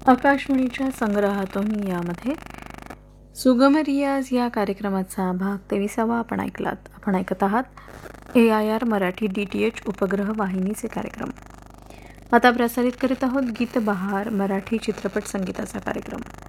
आकाशवाणीच्या संग्रहातून यामध्ये सुगम रियाज या कार्यक्रमाचा भाग 23वा आपण ऐकत आहात AIR मराठी DTH उपग्रह वाहिनीचे कार्यक्रम. आता प्रसारित करीत आहोत गीत बहार मराठी चित्रपट संगीताचा कार्यक्रम.